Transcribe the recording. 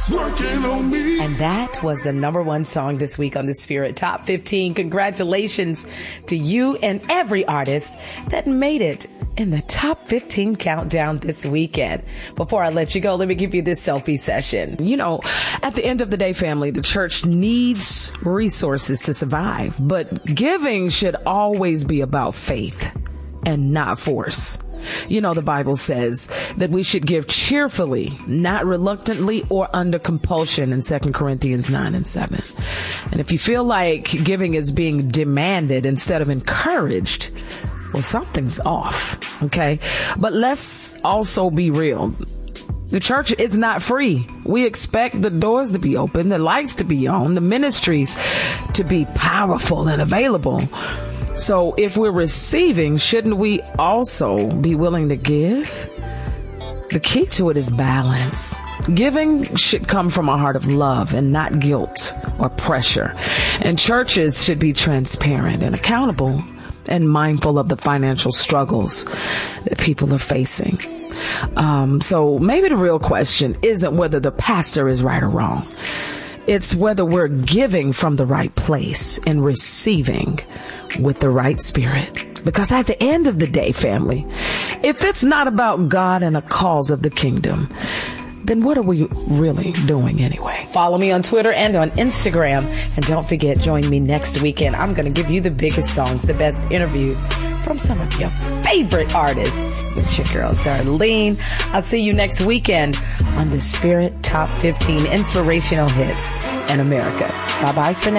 working on me. And that was the number one song this week on the Spirit Top 15. Congratulations to you and every artist that made it in the Top 15 countdown this weekend. Before I let you go, let me give you this selfie session. You know, at the end of the day, family, the church needs resources to survive, but giving should always be about faith and not force. You know, the Bible says that we should give cheerfully, not reluctantly or under compulsion in 2 Corinthians 9:7. And if you feel like giving is being demanded instead of encouraged, well, something's off. Okay. But let's also be real. The church is not free. We expect the doors to be open, the lights to be on, the ministries to be powerful and available. So if we're receiving, shouldn't we also be willing to give? The key to it is balance. Giving should come from a heart of love and not guilt or pressure. And churches should be transparent and accountable and mindful of the financial struggles that people are facing. So maybe the real question isn't whether the pastor is right or wrong. It's whether we're giving from the right place and receiving with the right spirit. Because at the end of the day, family, if it's not about God and a cause of the kingdom, then what are we really doing anyway? Follow me on Twitter and on Instagram. And don't forget, join me next weekend. I'm going to give you the biggest songs, the best interviews from some of your favorite artists. With your girl, Darlene. I'll see you next weekend on the Spirit Top 15 Inspirational Hits in America. Bye-bye for now.